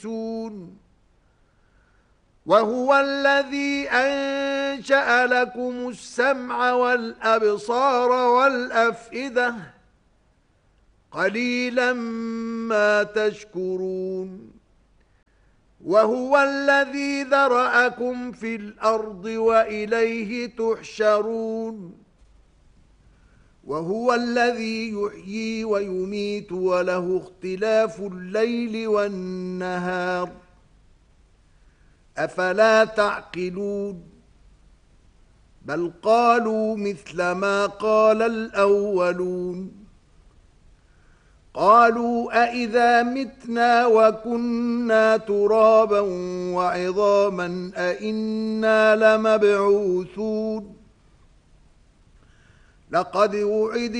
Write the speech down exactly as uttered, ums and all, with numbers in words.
وهو الذي أنشأ لكم السمع والأبصار والأفئدة قليلا ما تشكرون وهو الذي ذرأكم في الأرض وإليه تحشرون وهو الذي يحيي ويميت وله اختلاف الليل والنهار أفلا تعقلون بل قالوا مثل ما قال الأولون قالوا أئذا متنا وكنا ترابا وعظاما أئنا لمبعوثون لقد وعد